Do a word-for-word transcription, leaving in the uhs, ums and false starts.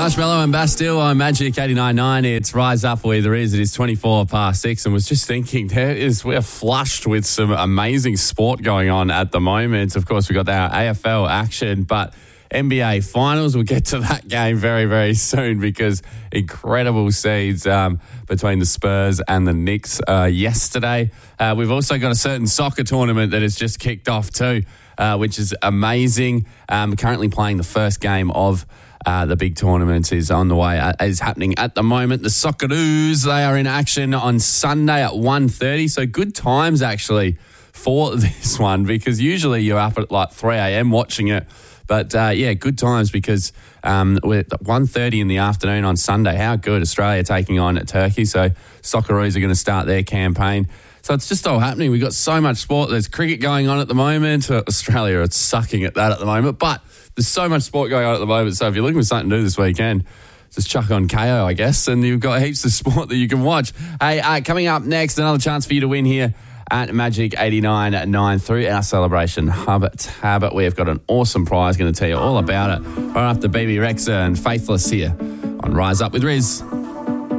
Marshmallow and Bastille on Magic eighty-nine point nine. It's Rise Up with Riz. It is twenty-four past six, and was just thinking there is we're flushed with some amazing sport going on at the moment. Of course, we've got our A F L action, but N B A finals, we'll get to that game very, very soon because incredible seeds um, between the Spurs and the Knicks uh, yesterday. Uh, we've also got a certain soccer tournament that has just kicked off too, uh, which is amazing. Um, currently playing the first game of Uh, the big tournament is on the way, uh, is happening at the moment. The Socceroos, they are in action on Sunday at one thirty. So good times actually for this one because usually you're up at like three a.m. watching it. But uh, yeah, good times because um, we're at one thirty in the afternoon on Sunday. How good. Australia taking on Turkey. So Socceroos are going to start their campaign. So it's just all happening. We've got so much sport. There's cricket going on at the moment. Uh, Australia are sucking at that at the moment. But there's so much sport going on at the moment. So if you're looking for something to do this weekend, just chuck on K O, I guess, and you've got heaps of sport that you can watch. Hey, uh, coming up next, another chance for you to win here at Magic eighty-nine point nine through our Celebration Hub tab. We've got an awesome prize. Going to tell you all about it right after B B Rexa and Faithless here on Rise Up with Riz.